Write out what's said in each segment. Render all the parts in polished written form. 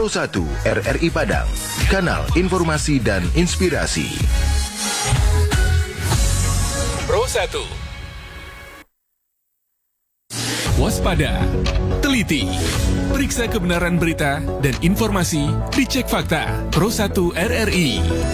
Pro 1 RRI Padang, kanal informasi dan inspirasi. Pro 1. Waspada, teliti, periksa kebenaran berita dan informasi, dicek fakta. Pro 1 RRI.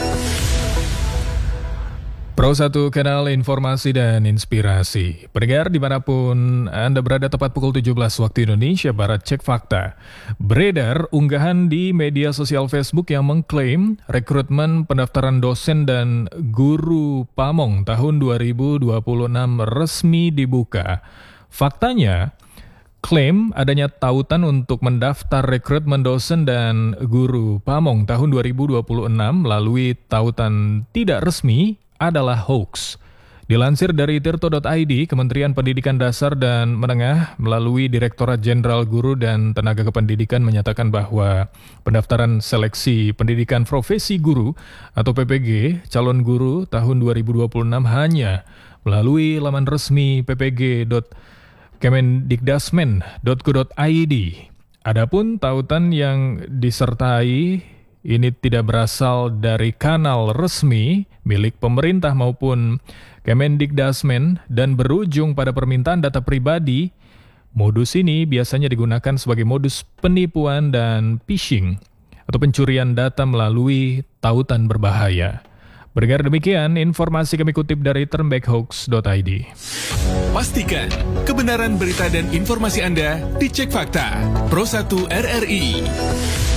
Pro 1 kanal informasi dan inspirasi. Pendengar dimanapun Anda berada, tepat pukul 17 waktu Indonesia Barat, cek fakta. Beredar unggahan di media sosial Facebook yang mengklaim rekrutmen pendaftaran dosen dan guru Pamong tahun 2026 resmi dibuka. Faktanya, klaim adanya tautan untuk mendaftar rekrutmen dosen dan guru Pamong tahun 2026 melalui tautan tidak resmi adalah hoax. Dilansir dari tirto.id, Kementerian Pendidikan Dasar dan Menengah melalui Direktorat Jenderal Guru dan Tenaga Kependidikan menyatakan bahwa pendaftaran seleksi pendidikan profesi guru atau PPG calon guru tahun 2026 hanya melalui laman resmi ppg.kemendikdasmen.go.id. Adapun tautan yang disertai ini tidak berasal dari kanal resmi milik pemerintah maupun Kemendikdasmen dan berujung pada permintaan data pribadi. Modus ini biasanya digunakan sebagai modus penipuan dan phishing atau pencurian data melalui tautan berbahaya. Berdengar demikian, informasi kami kutip dari termbekhoax.id. Pastikan kebenaran berita dan informasi Anda dicek fakta. Pro 1 RRI.